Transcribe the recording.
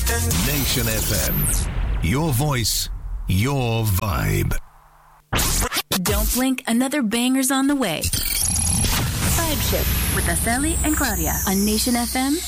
Nation FM. Your voice, your vibe. Don't blink, another banger's on the way. Vibe Shift with Aseli and Claudia on Nation FM